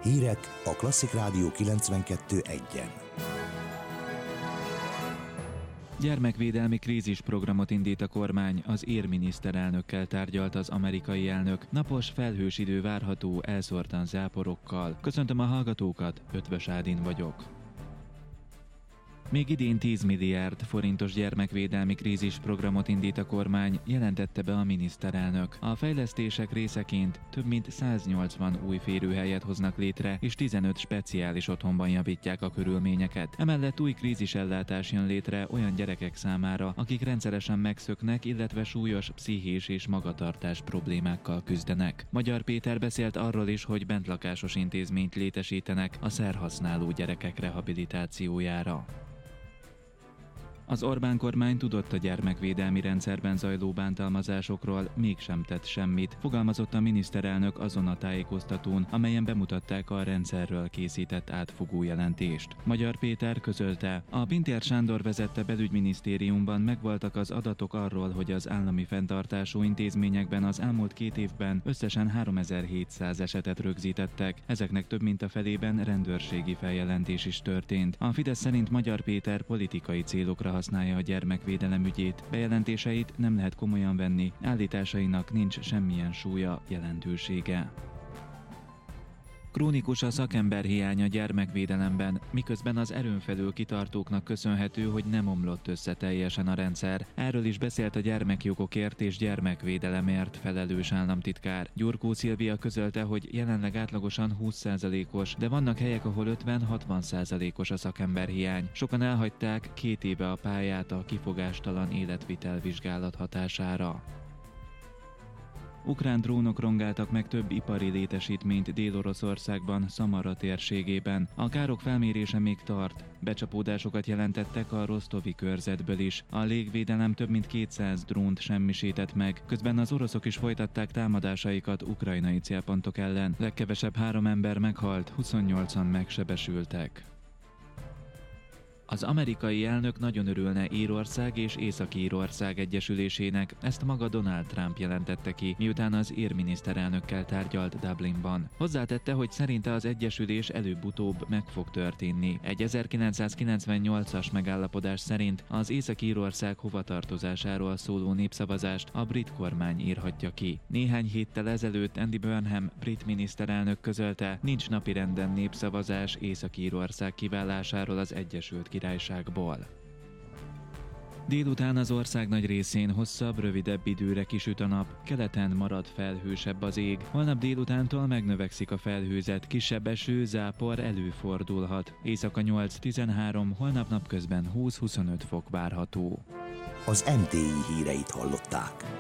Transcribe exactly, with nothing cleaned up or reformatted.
Hírek a Klasszik Rádió kilencvenkettő egyen. Gyermekvédelmi krízisprogramot indít a kormány, az ír miniszterelnökkel tárgyalt az amerikai elnök. Napos, felhős idő várható, elszórtan záporokkal. Köszöntöm a hallgatókat, Ötvös Ádin vagyok. Még idén tíz milliárd forintos gyermekvédelmi krízisprogramot indít a kormány, jelentette be a miniszterelnök. A fejlesztések részeként több mint száznyolcvan új férőhelyet hoznak létre, és tizenöt speciális otthonban javítják a körülményeket. Emellett új krízisellátás jön létre olyan gyerekek számára, akik rendszeresen megszöknek, illetve súlyos pszichés és magatartás problémákkal küzdenek. Magyar Péter beszélt arról is, hogy bentlakásos intézményt létesítenek a szerhasználó gyerekek rehabilitációjára. Az Orbán kormány tudott a gyermekvédelmi rendszerben zajló bántalmazásokról, mégsem tett semmit, fogalmazott a miniszterelnök azon a tájékoztatón, amelyen bemutatták a rendszerről készített átfogó jelentést. Magyar Péter közölte, a Pintér Sándor vezette belügyminisztériumban megvoltak az adatok arról, hogy az állami fenntartású intézményekben az elmúlt két évben összesen háromezer-hétszáz esetet rögzítettek, ezeknek több mint a felében rendőrségi feljelentés is történt. A Fidesz szerint Magyar Péter politikai célokra használja a gyermekvédelem ügyét, bejelentéseit nem lehet komolyan venni, állításainak nincs semmilyen súlya, jelentősége. Krónikus a szakemberhiány a gyermekvédelemben, miközben az erőn felül kitartóknak köszönhető, hogy nem omlott össze teljesen a rendszer. Erről is beszélt a gyermekjogokért és gyermekvédelemért felelős államtitkár. Gyurkó Szilvia közölte, hogy jelenleg átlagosan húsz százalékos, de vannak helyek, ahol ötven-hatvan százalékos a szakemberhiány. Sokan elhagyták két éve a pályát a kifogástalan életvitel vizsgálat hatására. Ukrán drónok rongáltak meg több ipari létesítményt Dél-Oroszországban, Szamara térségében. A károk felmérése még tart. Becsapódásokat jelentettek a rosztovi körzetből is. A légvédelem több mint kétszáz drónt semmisített meg, közben az oroszok is folytatták támadásaikat ukrajnai célpontok ellen. Legkevesebb három ember meghalt, huszonnyolcan megsebesültek. Az amerikai elnök nagyon örülne Írország és Észak-Írország egyesülésének, ezt maga Donald Trump jelentette ki, miután az ír miniszterelnökkel tárgyalt Dublinban. Hozzátette, hogy szerinte az egyesülés előbb-utóbb meg fog történni. Egy ezerkilencszázkilencvennyolcas megállapodás szerint az Észak-Írország hovatartozásáról szóló népszavazást a brit kormány írhatja ki. Néhány héttel ezelőtt Andy Burnham brit miniszterelnök közölte, nincs napirenden népszavazás Észak-Írország kiválásáról az Egyesült Királyságból. Délután az ország nagy részén hosszabb, rövidebb időre kisüt a nap, keleten marad felhősebb az ég. Holnap délutántól megnövekszik a felhőzet, kisebb eső, zápor előfordulhat. Éjszaka nyolc-tizenhárom, holnap napközben húsz-huszonöt fok várható. Az em té i híreit hallották.